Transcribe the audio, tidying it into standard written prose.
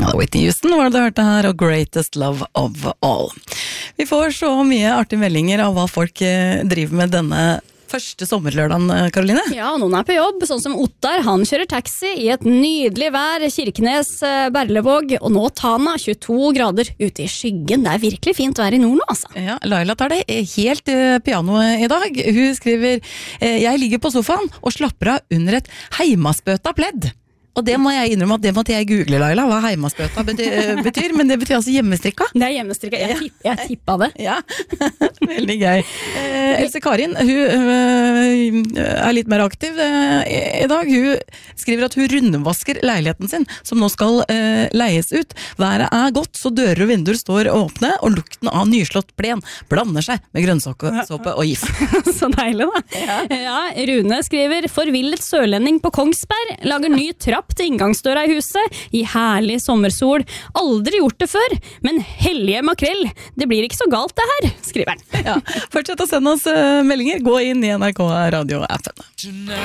Whitney Houston var det du hørte her, og Greatest Love of All. Vi får så mye artige meldinger av hva folk driver med denne første sommerlørdagen, Karoline. Ja, noen på jobb, sånn som Ottar. Han kjører taxi i et nydelig vær, Kirkenes, Berlevåg, og nå Tana, 22 grader ute i skyggen. Det virkelig fint vær i nord nå, altså. Ja, Laila tar det helt piano i dag. Hun skriver, jeg ligger på sofaen og slapper av under et heimaspøta pledd. Og det må jeg innrømme at det måtte jeg google, Laila, hva heimaspøta betyr, men det betyr altså hjemmestrikka. Det hjemmestrikka, jeg tippa det. Ja, veldig gøy. Else Karin, hun litt mer aktiv i dag. Hun skriver at hun rundvasker leiligheten sin, som nå skal leies ut. Været godt, så dører og vinduer står åpne, og lukten av nyslått plen blander seg med grønnsåpe og gift. Så deilig da. Ja, Rune skriver, forvillet sørlending på Kongsberg, lager ny trapp til inngangsdøra i huset, i herlig sommersol. Aldri gjort det før, men hellige makrell, det blir ikke så galt det her, skriver han. Ja, fortsett å sende oss meldinger, gå inn i NRK Radio-appen.